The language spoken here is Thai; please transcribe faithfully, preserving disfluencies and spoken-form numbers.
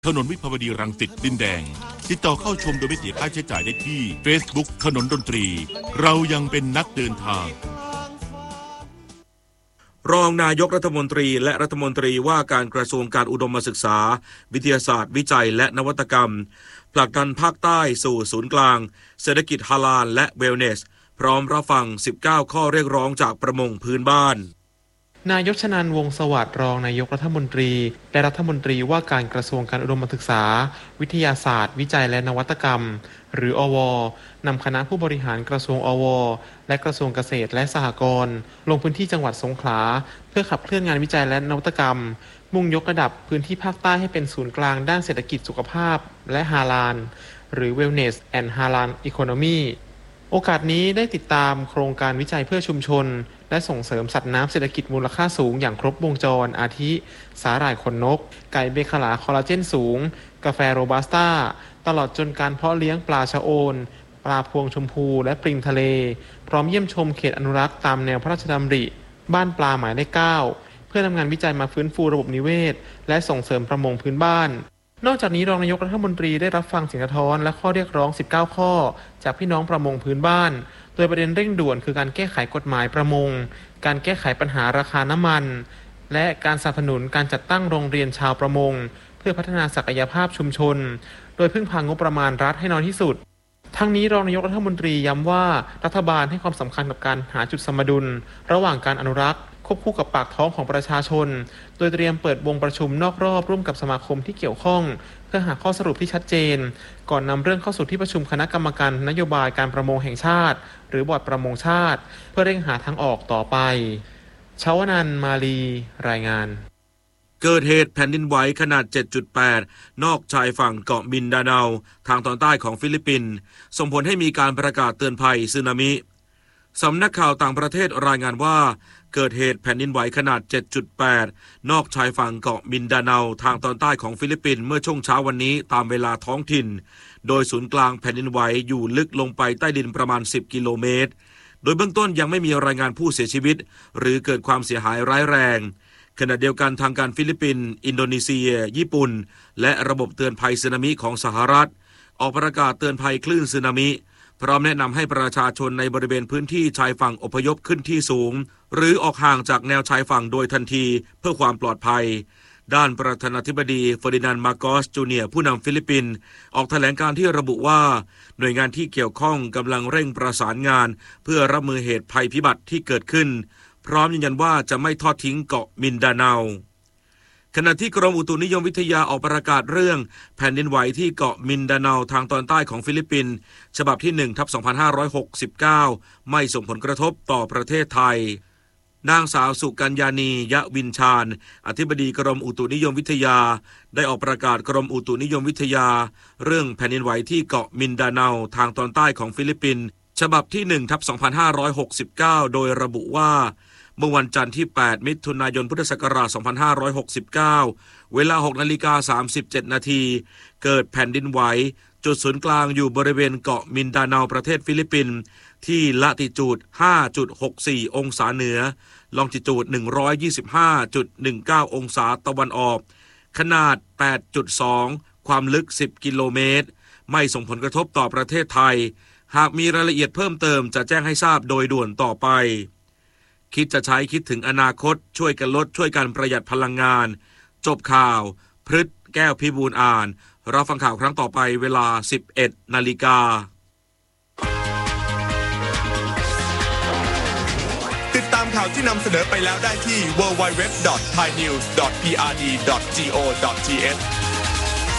ถนนวิภาวดีรังสิตดินแดงติดต่อเข้าชมโดยไม่เสียค่าใช้จ่ายได้ที่ Facebook ถนนดนตรีเรายังเป็นนักเดินทางรองนายกรัฐมนตรีและรัฐมนตรีว่าการกระทรวงการอุดมศึกษาวิทยาศาสตร์วิจัยและนวัตกรรมผลักดันภาคใต้สู่ศูนย์กลางเศรษฐกิจฮาลาลและเวลเนสพร้อมรับฟังสิบเก้าข้อเรียกร้องจากประมงพื้นบ้านนายกชนันท์ วงศ์สวัสดิ์รองนายกรัฐมนตรีและรัฐมนตรีว่าการกระทรวงการอุดมศึกษาวิทยาศาสตร์วิจัยและนวัตกรรมหรืออวนำคณะผู้บริหารกระทรวงอวและกระทรวงเกษตรและสหกรณ์ลงพื้นที่จังหวัดสงขลาเพื่อขับเคลื่อนงานวิจัยและนวัตกรรมมุ่งยกระดับพื้นที่ภาคใต้ให้เป็นศูนย์กลางด้านเศรษฐกิจสุขภาพและฮาลาลหรือ Wellness and Halal Economy โอกาสนี้ได้ติดตามโครงการวิจัยเพื่อชุมชนและส่งเสริมสัตว์น้ำเศรษฐกิจมูลค่าสูงอย่างครบวงจรอาทิสาหร่ายขนนกไก่เบคลาคอลลาเจนสูงกาแฟโรบัสต้าตลอดจนการเพาะเลี้ยงปลาชะโอนปลาพวงชมพูและปลิงทะเลพร้อมเยี่ยมชมเขตอนุรักษ์ตามแนวพระราชดำริบ้านปลาหมายเลขเก้าเพื่อนำงานวิจัยมาฟื้นฟูระบบนิเวศและส่งเสริมประมงพื้นบ้านนอกจากนี้รองนายกรัฐมนตรีได้รับฟังเสียงสะท้อนและข้อเรียกร้องสิบเก้าข้อจากพี่น้องประมงพื้นบ้านโดยประเด็นเร่งด่วนคือการแก้ไขกฎหมายประมงการแก้ไขปัญหาราคาน้ำมันและการสนับสนุนการจัดตั้งโรงเรียนชาวประมงเพื่อพัฒนาศักยภาพชุมชนโดยพึ่งพางบประมาณรัฐให้น้อยที่สุดทั้งนี้รองนายกรัฐมนตรีย้ำว่ารัฐบาลให้ความสำคัญกับการหาจุดสมดุลระหว่างการอนุรักษ์ควบคู่กับปากท้องของประชาชนโดยเตรียมเปิดวงประชุมนอกรอบร่วมกับสมาคมที่เกี่ยวข้องเพื่อหาข้อสรุปที่ชัดเจนก่อนนำเรื่องเข้าสู่ที่ประชุมคณะกรรมการนโยบายการประมงแห่งชาติหรือบอร์ดประมงชาติเพื่อเร่งหาทางออกต่อไปชวนันท์ มาลีรายงานเกิดเหตุแผ่นดินไหวขนาด เจ็ดจุดแปด นอกชายฝั่งเกาะมินดาเนาทางตอนใต้ของฟิลิปปินส์ส่งผลให้มีการประกาศเตือนภัยสึนามิสำนักข่าวต่างประเทศรายงานว่าเกิดเหตุแผ่นดินไหวขนาด เจ็ดจุดแปด นอกชายฝั่งเกาะมินดาเนาทางตอนใต้ของฟิลิปปินส์เมื่อช่วงเช้าวันนี้ตามเวลาท้องถิ่นโดยศูนย์กลางแผ่นดินไหวอยู่ลึกลงไปใต้ดินประมาณสิบกิโลเมตรโดยเบื้องต้นยังไม่มีรายงานผู้เสียชีวิตหรือเกิดความเสียหายร้ายแรงขณะเดียวกันทางการฟิลิปปินส์อินโดนีเซียญี่ปุ่นและระบบเตือนภัยสึนามิของสหรัฐออกประกาศเตือนภัยคลื่นสึนามิพร้อมแนะนำให้ประชาชนในบริเวณพื้นที่ชายฝั่งอพยพขึ้นที่สูงหรือออกห่างจากแนวชายฝั่งโดยทันทีเพื่อความปลอดภัยด้านประธานาธิบดีเฟอร์ดินานด์ มาโกส จูเนียร์ผู้นำฟิลิปปินส์ออกแถลงการที่ระบุว่าหน่วยงานที่เกี่ยวข้องกำลังเร่งประสานงานเพื่อรับมือเหตุภัยพิบัติที่เกิดขึ้นพร้อมยืนยันว่าจะไม่ทอดทิ้งเกาะมินดาเนาขณะที่กรมอุตุนิยมวิทยาออกประกาศเรื่องแผ่นดินไหวที่เกาะมินดาเนาทางตอนใต้ของฟิลิปปินส์ฉบับที่ หนึ่งทับสองพันห้าร้อยหกสิบเก้า ไม่ส่งผลกระทบต่อประเทศไทยนางสาวสุกัญญานียะวินชาญอธิบดีกรมอุตุนิยมวิทยาได้ออกประกาศกรมอุตุนิยมวิทยาเรื่องแผ่นดินไหวที่เกาะมินดาเนาทางตอนใต้ของฟิลิปปินส์ฉบับที่ หนึ่งทับสองพันห้าร้อยหกสิบเก้า โดยระบุว่าเมื่อวันจันทร์ที่แปดมิถุนายนพุทธศักราชสองพันห้าร้อยหกสิบเก้าเวลา หกนาฬิกาสามสิบเจ็ดนาทีเกิดแผ่นดินไหวจุดศูนย์กลางอยู่บริเวณเกาะมินดาเนาประเทศฟิลิปปินส์ที่ละติจูด ห้าจุดหกสี่ องศาเหนือลองจิจูด หนึ่งร้อยยี่สิบห้าจุดหนึ่งเก้า องศาตะวันออกขนาด แปดจุดสอง ความลึกสิบกิโลเมตรไม่ส่งผลกระทบต่อประเทศไทยหากมีรายละเอียดเพิ่มเติมจะแจ้งให้ทราบโดยด่วนต่อไปคิดจะใช้คิดถึงอนาคตช่วยกันลดช่วยกันประหยัดพลังงานจบข่าวพฤษแก้วพิบูลอ่านเราฟังข่าวครั้งต่อไปเวลา สิบเอ็ดนาฬิกาติดตามข่าวที่นำเสนอไปแล้วได้ที่ ดับเบิลยู ดับเบิลยู ดับเบิลยู ดอท ไทยนิวส์ ดอท พี อาร์ ดี ดอท จี โอ ดอท ที เอช